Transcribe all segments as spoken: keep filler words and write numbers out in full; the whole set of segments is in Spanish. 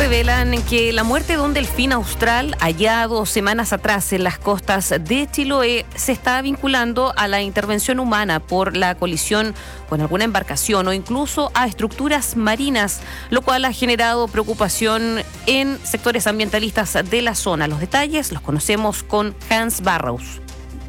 revelan que la muerte de un delfín austral hallado semanas atrás en las costas de Chiloé se está vinculando a la intervención humana por la colisión con alguna embarcación o incluso a estructuras marinas, lo cual ha generado preocupación en sectores ambientalistas de la zona. Los detalles los conocemos con Hans Barrows.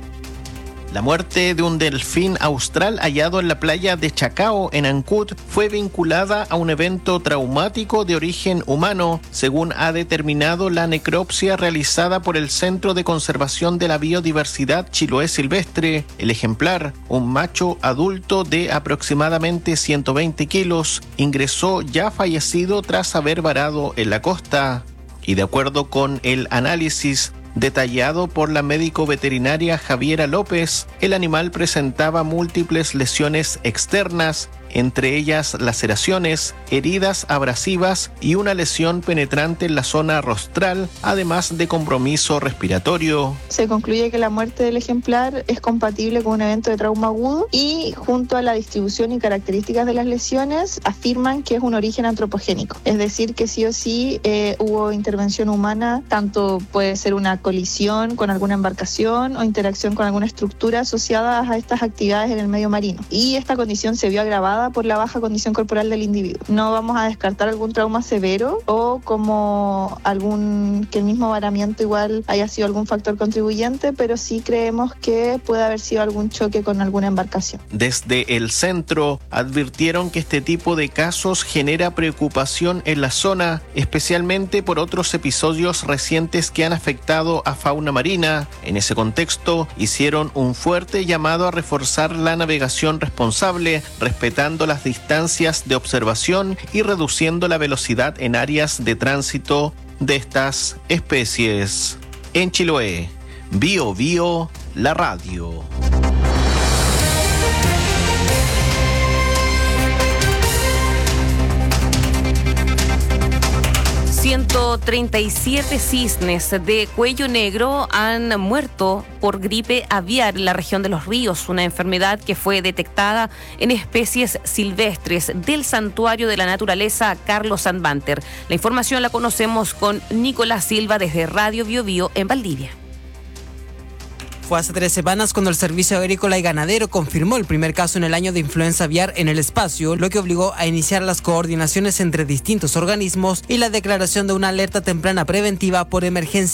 La muerte de un delfín austral hallado en la playa de Chacao, en Ancud, fue vinculada a un evento traumático de origen humano, según ha determinado la necropsia realizada por el Centro de Conservación de la Biodiversidad Chiloé Silvestre. El ejemplar, un macho adulto de aproximadamente ciento veinte kilos, ingresó ya fallecido tras haber varado en la costa. Y de acuerdo con el análisis detallado por la médico veterinaria Javiera López, el animal presentaba múltiples lesiones externas, entre ellas laceraciones, heridas abrasivas y una lesión penetrante en la zona rostral, además de compromiso respiratorio. Se concluye que la muerte del ejemplar es compatible con un evento de trauma agudo y, junto a la distribución y características de las lesiones, afirman que es un origen antropogénico. Es decir, que sí o sí eh, hubo intervención humana, tanto puede ser una colisión con alguna embarcación o interacción con alguna estructura asociada a estas actividades en el medio marino. Y esta condición se vio agravada por la baja condición corporal del individuo. No vamos a descartar algún trauma severo o como algún que el mismo varamiento igual haya sido algún factor contribuyente, pero sí creemos que puede haber sido algún choque con alguna embarcación. Desde el centro advirtieron que este tipo de casos genera preocupación en la zona, especialmente por otros episodios recientes que han afectado a fauna marina. En ese contexto, hicieron un fuerte llamado a reforzar la navegación responsable, respetando las distancias de observación y reduciendo la velocidad en áreas de tránsito de estas especies. En Chiloé, Bio Bio, la radio. ciento treinta y siete cisnes de cuello negro han muerto por gripe aviar en la región de Los Ríos, una enfermedad que fue detectada en especies silvestres del Santuario de la Naturaleza Carlos Sandbanter. La información la conocemos con Nicolás Silva desde Radio Bio Bio en Valdivia. Fue hace tres semanas cuando el Servicio Agrícola y Ganadero confirmó el primer caso en el año de influenza aviar en el espacio, lo que obligó a iniciar las coordinaciones entre distintos organismos y la declaración de una alerta temprana preventiva por emergencia